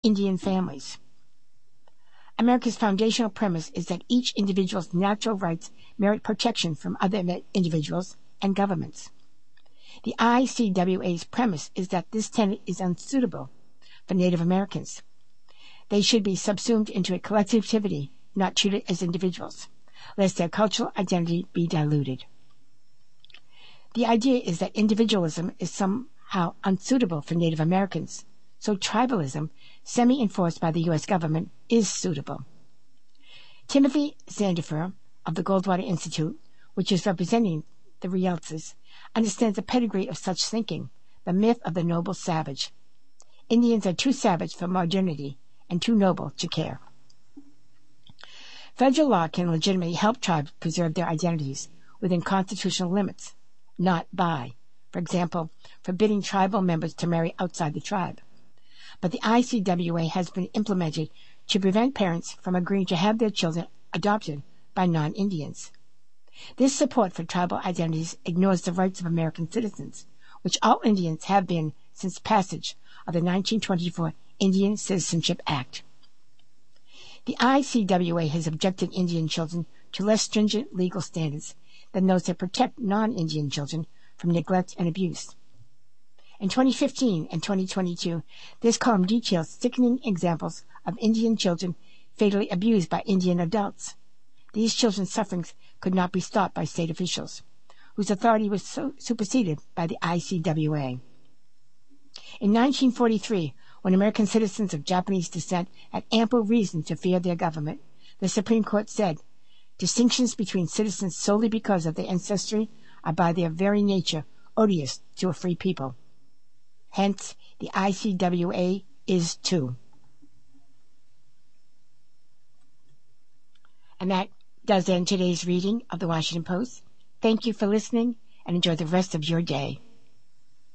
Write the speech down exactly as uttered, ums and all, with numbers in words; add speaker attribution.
Speaker 1: Indian families. America's foundational premise is that each individual's natural rights merit protection from other individuals and governments. The I C W A's premise is that this tenet is unsuitable for Native Americans. They should be subsumed into a collectivity, not treated as individuals, lest their cultural identity be diluted. The idea is that individualism is somehow unsuitable for Native Americans, so tribalism, semi-enforced by the U S government, is suitable. Timothy Zandifer of the Goldwater Institute, which is representing the Rieltses, understands the pedigree of such thinking, the myth of the noble savage. Indians are too savage for modernity and too noble to care. Federal law can legitimately help tribes preserve their identities within constitutional limits, not by, for example, forbidding tribal members to marry outside the tribe. But the I C W A has been implemented to prevent parents from agreeing to have their children adopted by non-Indians. This support for tribal identities ignores the rights of American citizens, which all Indians have been since passage of the nineteen twenty-four Indian Citizenship Act. The I C W A has subjected Indian children to less stringent legal standards than those that protect non-Indian children from neglect and abuse. In twenty fifteen and twenty twenty-two, this column details sickening examples of Indian children fatally abused by Indian adults. These children's sufferings could not be stopped by state officials, whose authority was so superseded by the I C W A. In nineteen forty-three, when American citizens of Japanese descent had ample reason to fear their government, the Supreme Court said, distinctions between citizens solely because of their ancestry are by their very nature odious to a free people. Hence, the I C W A is too. And that does end today's reading of the Washington Post. Thank you for listening and enjoy the rest of your day.